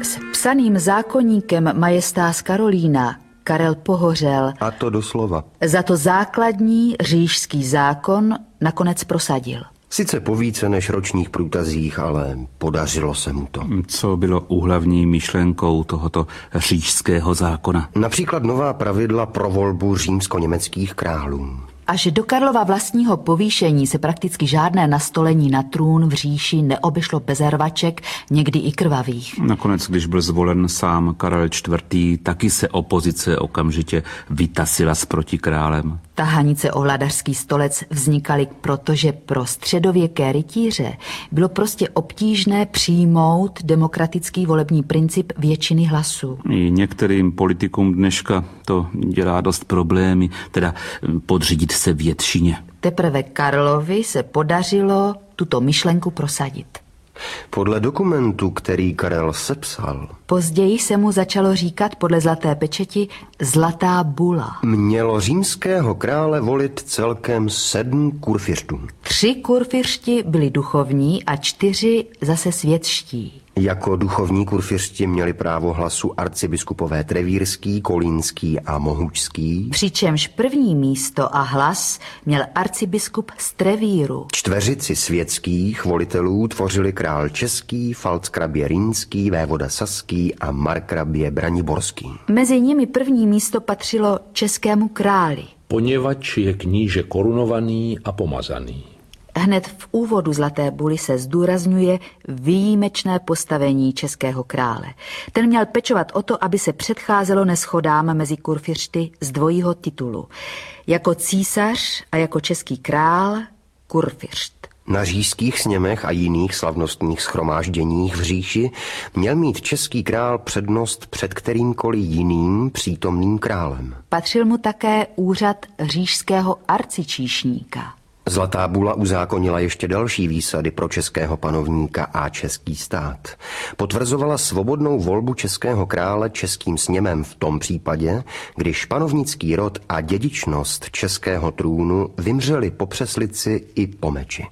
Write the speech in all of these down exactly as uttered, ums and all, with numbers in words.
S psaným zákoníkem Majestas Karolina Karel pohořel. A to doslova. Za to základní říšský zákon nakonec prosadil. Sice po více než ročních průtazích, ale podařilo se mu to. Co bylo úhlavní myšlenkou tohoto říšského zákona? Například nová pravidla pro volbu římsko-německých králů. Až do Karlova vlastního povýšení se prakticky žádné nastolení na trůn v říši neobešlo bez rvaček, někdy i krvavých. Nakonec, když byl zvolen sám Karel čtvrtý, taky se opozice okamžitě vytasila s protikrálem. Tahanice o vladařský stolec vznikaly, protože pro středověké rytíře bylo prostě obtížné přijmout demokratický volební princip většiny hlasů. I některým politikům dneška to dělá dost problémy, teda podřídit se většině. Teprve Karlovi se podařilo tuto myšlenku prosadit. Podle dokumentu, který Karel sepsal, později se mu začalo říkat podle zlaté pečeti zlatá bula. Mělo římského krále volit celkem sedm kurfiřtů. Tři kurfiřti byli duchovní a čtyři zase světští. Jako duchovní kurfiřti měli právo hlasu arcibiskupové Trevírský, Kolínský a Mohučský. Přičemž první místo a hlas měl arcibiskup z Trevíru. Čtveřici světských volitelů tvořili král český, falckrabě rýnský, vévoda saský a markrabě braniborský. Mezi nimi první místo patřilo českému králi. Poněvadž je kníže korunovaný a pomazaný. Hned v úvodu zlaté buly se zdůrazňuje výjimečné postavení českého krále. Ten měl pečovat o to, aby se předcházelo neshodám mezi kurfiřty z dvojího titulu. Jako císař a jako český král kurfiřt. Na říšských sněmech a jiných slavnostních shromážděních v říši měl mít český král přednost před kterýmkoliv jiným přítomným králem. Patřil mu také úřad říšského arcičíšníka. Zlatá bula uzákonila ještě další výsady pro českého panovníka a český stát. Potvrzovala svobodnou volbu českého krále českým sněmem v tom případě, když panovnický rod a dědičnost českého trůnu vymřeli po přeslici i po meči.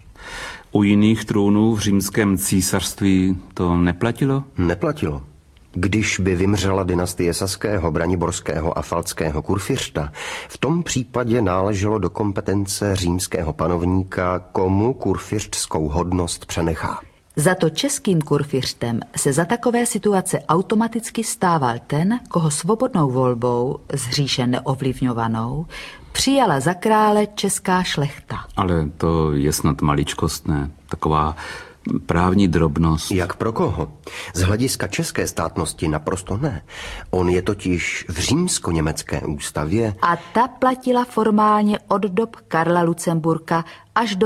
U jiných trůnů v římském císařství to neplatilo? Neplatilo. Když by vymřela dynastie saského, braniborského a falckého kurfiřta, v tom případě náleželo do kompetence římského panovníka, komu kurfiřtskou hodnost přenechá. Za to českým kurfiřtem se za takové situace automaticky stával ten, koho svobodnou volbou, z říše neovlivňovanou, přijala za krále česká šlechta. Ale to je snad maličkostné, taková právní drobnost. Jak pro koho? Z hlediska české státnosti naprosto ne. On je totiž v římsko-německé ústavě. A ta platila formálně od dob Karla Lucemburka až do